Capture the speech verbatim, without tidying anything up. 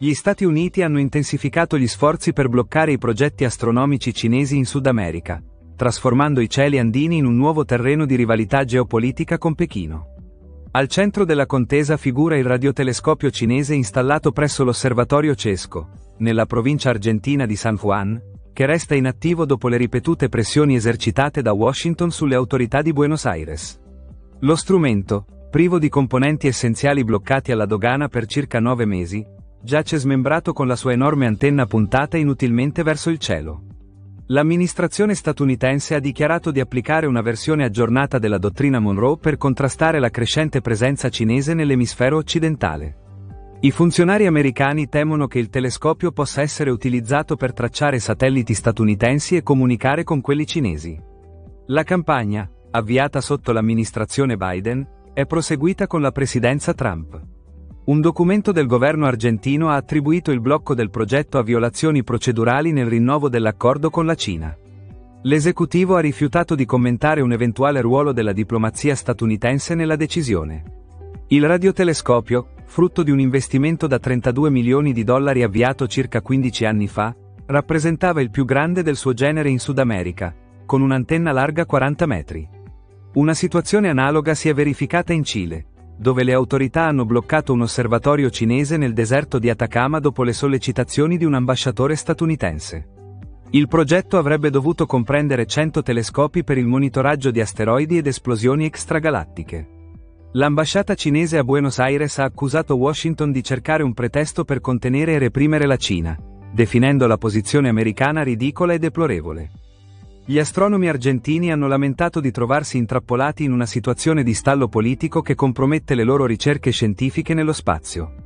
Gli Stati Uniti hanno intensificato gli sforzi per bloccare i progetti astronomici cinesi in Sud America, trasformando i cieli andini in un nuovo terreno di rivalità geopolitica con Pechino. Al centro della contesa figura il radiotelescopio cinese installato presso l'osservatorio Cesco, nella provincia argentina di San Juan, che resta inattivo dopo le ripetute pressioni esercitate da Washington sulle autorità di Buenos Aires. Lo strumento, privo di componenti essenziali bloccati alla dogana per circa nove mesi, giace smembrato con la sua enorme antenna puntata inutilmente verso il cielo. L'amministrazione statunitense ha dichiarato di applicare una versione aggiornata della dottrina Monroe per contrastare la crescente presenza cinese nell'emisfero occidentale. I funzionari americani temono che il telescopio possa essere utilizzato per tracciare satelliti statunitensi e comunicare con quelli cinesi. La campagna, avviata sotto l'amministrazione Biden, è proseguita con la presidenza Trump. Un documento del governo argentino ha attribuito il blocco del progetto a violazioni procedurali nel rinnovo dell'accordo con la Cina. L'esecutivo ha rifiutato di commentare un eventuale ruolo della diplomazia statunitense nella decisione. Il radiotelescopio, frutto di un investimento da trentadue milioni di dollari avviato circa quindici anni fa, rappresentava il più grande del suo genere in Sud America, con un'antenna larga quaranta metri. Una situazione analoga si è verificata in Cile, dove le autorità hanno bloccato un osservatorio cinese nel deserto di Atacama dopo le sollecitazioni di un ambasciatore statunitense. Il progetto avrebbe dovuto comprendere cento telescopi per il monitoraggio di asteroidi ed esplosioni extragalattiche. L'ambasciata cinese a Buenos Aires ha accusato Washington di cercare un pretesto per contenere e reprimere la Cina, definendo la posizione americana ridicola e deplorevole. Gli astronomi argentini hanno lamentato di trovarsi intrappolati in una situazione di stallo politico che compromette le loro ricerche scientifiche nello spazio.